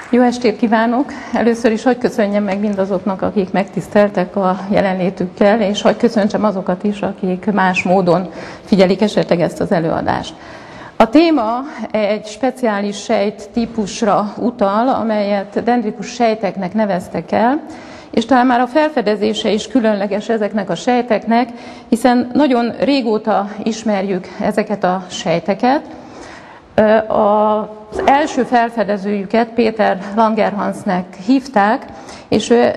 Jó estét kívánok! Először is hadd köszönjem meg mindazoknak, akik megtiszteltek a jelenlétükkel, és hadd köszöntsem azokat is, akik más módon figyelik esetleg ezt az előadást. A téma egy speciális sejt típusra utal, amelyet dendrikus sejteknek neveztek el, és talán már a felfedezése is különleges ezeknek a sejteknek, hiszen nagyon régóta ismerjük ezeket a sejteket. Az első felfedezőjüket Péter Langerhansnek hívták, és ő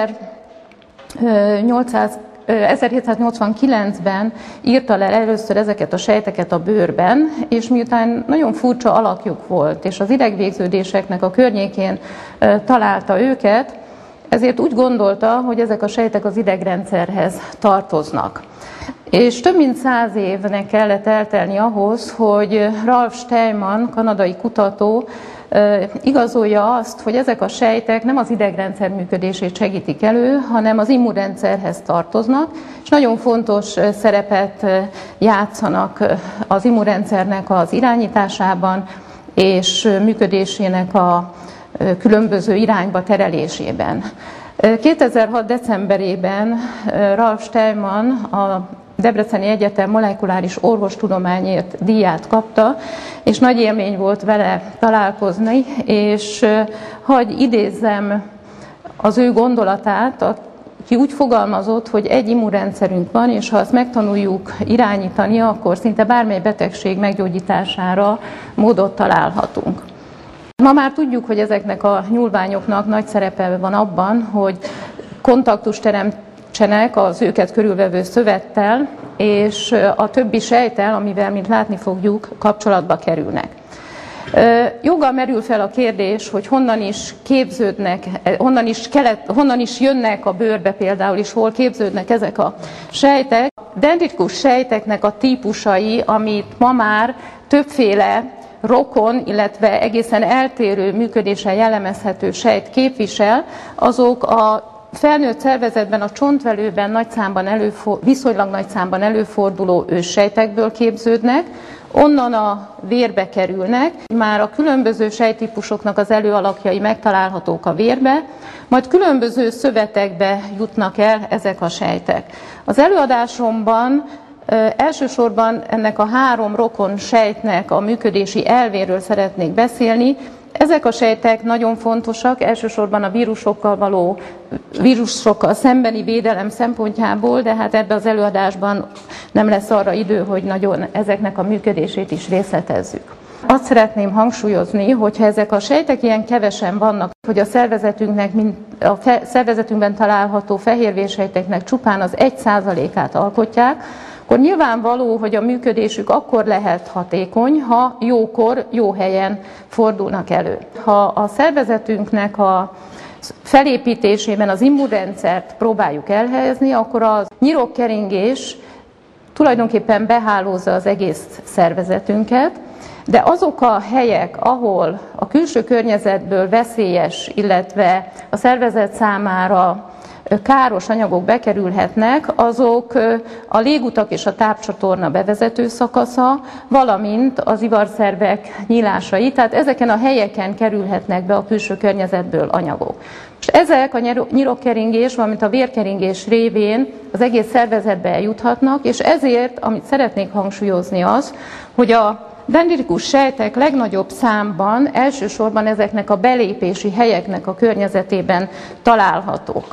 1789-ben írta le először ezeket a sejteket a bőrben, és miután nagyon furcsa alakjuk volt, és az idegvégződéseknek a környékén találta őket, ezért úgy gondolta, hogy ezek a sejtek az idegrendszerhez tartoznak. És több mint 100 évnek kellett eltelni ahhoz, hogy Ralph Steinman, kanadai kutató, igazolja azt, hogy ezek a sejtek nem az idegrendszer működését segítik elő, hanem az immunrendszerhez tartoznak, és nagyon fontos szerepet játszanak az immunrendszernek az irányításában és működésének a különböző irányba terelésében. 2006. decemberében Ralph Steinman a Debreceni Egyetem molekuláris orvostudományért díját kapta, és nagy élmény volt vele találkozni, és hadd idézzem az ő gondolatát, aki úgy fogalmazott, hogy egy immunrendszerünk van, és ha azt megtanuljuk irányítani, akkor szinte bármely betegség meggyógyítására módot találhatunk. Ma már tudjuk, hogy ezeknek a nyúlványoknak nagy szerepe van abban, hogy kontaktust teremtsenek az őket körülvevő szövettel, és a többi sejttel, amivel, mint látni fogjuk, kapcsolatba kerülnek. Joggal merül fel a kérdés, hogy honnan is képződnek, honnan is jönnek a bőrbe például, és hol képződnek ezek a sejtek. A dendrikus sejteknek a típusai, amit ma már többféle rokon, illetve egészen eltérő működéssel jellemezhető sejt képvisel, azok a felnőtt szervezetben, a csontvelőben viszonylag nagy számban előforduló őssejtekből képződnek, onnan a vérbe kerülnek, már a különböző sejttípusoknak az előalakjai megtalálhatók a vérbe, majd különböző szövetekbe jutnak el ezek a sejtek. Az előadásomban elsősorban ennek a 3 rokon sejtnek a működési elvéről szeretnék beszélni. Ezek a sejtek nagyon fontosak, elsősorban a vírusokkal szembeni védelem szempontjából, de hát ebben az előadásban nem lesz arra idő, hogy nagyon ezeknek a működését is részletezzük. Azt szeretném hangsúlyozni, hogyha ezek a sejtek ilyen kevesen vannak, hogy a szervezetünkben található fehérvérsejteknek csupán az 1%-át alkotják, akkor nyilvánvaló, hogy a működésük akkor lehet hatékony, ha jókor, jó helyen fordulnak elő. Ha a szervezetünknek a felépítésében az immunrendszert próbáljuk elhelyezni, akkor a nyirokkeringés tulajdonképpen behálózza az egész szervezetünket, de azok a helyek, ahol a külső környezetből veszélyes, illetve a szervezet számára káros anyagok bekerülhetnek, azok a légutak és a tápcsatorna bevezető szakasza, valamint az ivarszervek nyílásai, tehát ezeken a helyeken kerülhetnek be a külső környezetből anyagok. És ezek a nyirokkeringés, valamint a vérkeringés révén az egész szervezetbe eljuthatnak, és ezért, amit szeretnék hangsúlyozni az, hogy a dendrikus sejtek legnagyobb számban elsősorban ezeknek a belépési helyeknek a környezetében találhatók.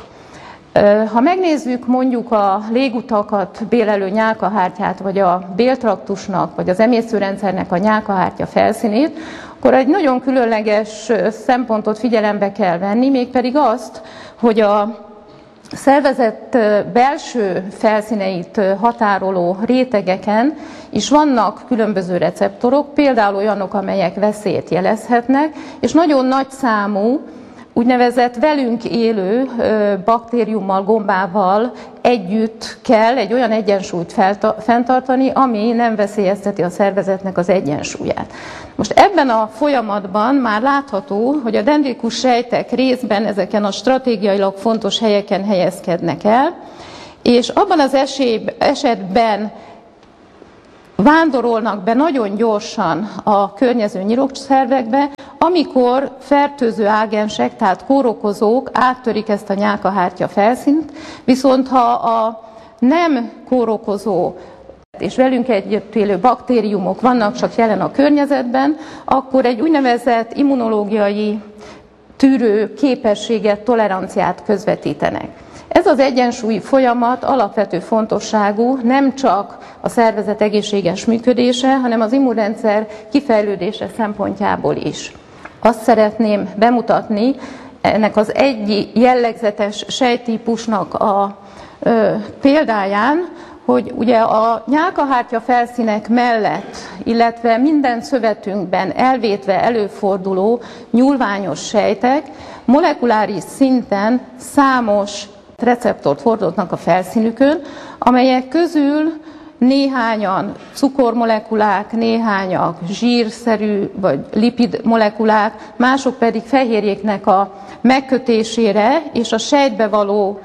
Ha megnézzük mondjuk a légutakat bélelő nyálkahártyát, vagy a béltraktusnak, vagy az emésztőrendszernek a nyálkahártya felszínét, akkor egy nagyon különleges szempontot figyelembe kell venni, mégpedig azt, hogy a szervezet belső felszíneit határoló rétegeken is vannak különböző receptorok, például olyanok, amelyek veszélyt jelezhetnek, és nagyon nagy számú úgynevezett velünk élő baktériummal, gombával együtt kell egy olyan egyensúlyt fenntartani, ami nem veszélyezteti a szervezetnek az egyensúlyát. Most ebben a folyamatban már látható, hogy a dendrikus sejtek részben ezeken a stratégiailag fontos helyeken helyezkednek el, és abban az esetben vándorolnak be nagyon gyorsan a környező nyirokszervekbe, amikor fertőző ágensek, tehát kórokozók áttörik ezt a nyálkahártya felszínt, viszont ha a nem kórokozó és velünk együtt élő baktériumok vannak csak jelen a környezetben, akkor egy úgynevezett immunológiai tűrő képességet, toleranciát közvetítenek. Ez az egyensúlyi folyamat alapvető fontosságú nem csak a szervezet egészséges működése, hanem az immunrendszer kifejlődése szempontjából is. Azt szeretném bemutatni ennek az egy jellegzetes sejttípusnak a példáján, hogy ugye a nyálkahártya felszínek mellett, illetve minden szövetünkben elvétve előforduló nyúlványos sejtek molekuláris szinten számos receptort hordoznak a felszínükön, amelyek közül néhányan cukormolekulák, néhányak zsírszerű vagy lipid molekulák, mások pedig fehérjéknek a megkötésére és a sejtbe való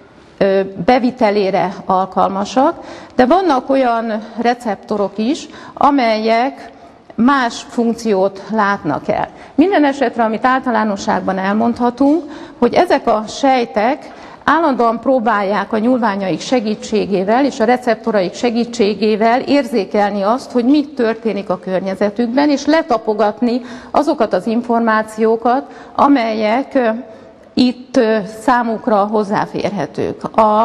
bevitelére alkalmasak, de vannak olyan receptorok is, amelyek más funkciót látnak el. Minden esetre, amit általánosságban elmondhatunk, hogy ezek a sejtek állandóan próbálják a nyúlványaik segítségével és a receptoraik segítségével érzékelni azt, hogy mi történik a környezetükben, és letapogatni azokat az információkat, amelyek itt számukra hozzáférhetők.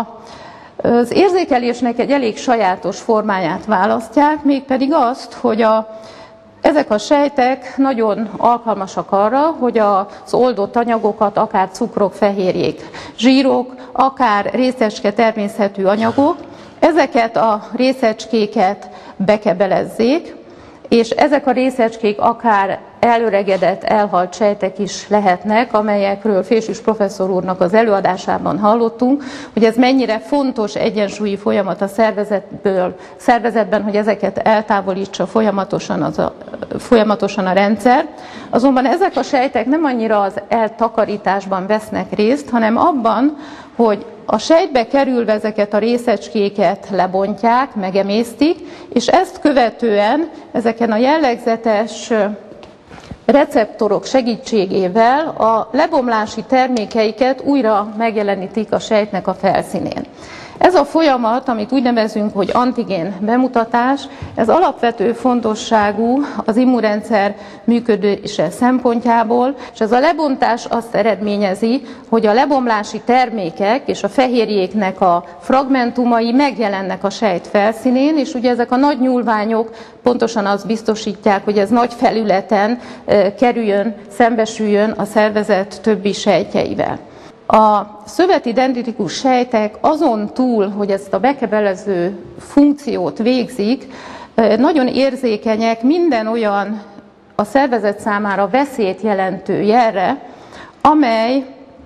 Az érzékelésnek egy elég sajátos formáját választják, mégpedig azt, hogy ezek a sejtek nagyon alkalmasak arra, hogy az oldott anyagokat, akár cukrok, fehérjék, zsírok, akár részecske természetű anyagok, ezeket a részecskéket bekebelezzék, és ezek a részecskék akár elöregedett, elhalt sejtek is lehetnek, amelyekről Fésűs professzor úrnak az előadásában hallottunk, hogy ez mennyire fontos egyensúlyi folyamat a szervezetben, hogy ezeket eltávolítsa folyamatosan a rendszer. Azonban ezek a sejtek nem annyira az eltakarításban vesznek részt, hanem abban, hogy a sejtbe kerülve ezeket a részecskéket lebontják, megemésztik, és ezt követően ezeken a jellegzetes receptorok segítségével a lebomlási termékeiket újra megjelenítik a sejtnek a felszínén. Ez a folyamat, amit úgy nevezünk, hogy antigén bemutatás, ez alapvető fontosságú az immunrendszer működése szempontjából, és ez a lebontás azt eredményezi, hogy a lebomlási termékek és a fehérjéknek a fragmentumai megjelennek a sejt felszínén, és ugye ezek a nagy nyúlványok pontosan azt biztosítják, hogy ez nagy felületen szembesüljön a szervezet többi sejtjeivel. A szöveti dendritikus sejtek azon túl, hogy ezt a bekebelező funkciót végzik, nagyon érzékenyek minden olyan a szervezet számára veszélyt jelentő jelre, amely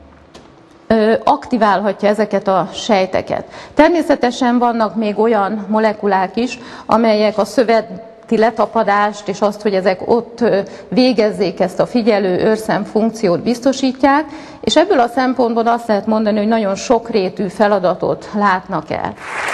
aktiválhatja ezeket a sejteket. Természetesen vannak még olyan molekulák is, amelyek a szöveti letapadást és azt, hogy ezek ott végezzék ezt a figyelő őrszem funkciót biztosítják, és ebből a szempontból azt lehet mondani, hogy nagyon sokrétű feladatot látnak el.